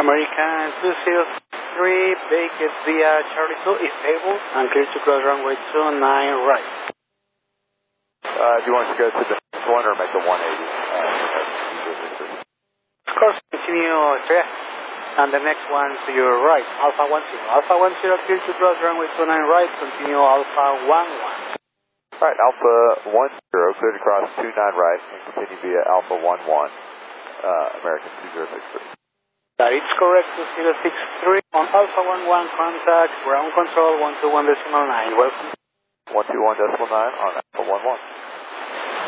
American 203, Baker via Charlie 2 is able and clear to cross runway 29 right. Do you want us to go to the next one or make a 180? Of course, continue straight. And the next one to your right, Alpha 10. Alpha 10 clear to cross runway 29 right, continue Alpha 11. Alright, Alpha 10, clear to cross 29 right and continue via Alpha 11, American 2063. That is correct, 2063 on Alpha 11 contact, ground control 121.9. Welcome. 121.9 on Alpha 11.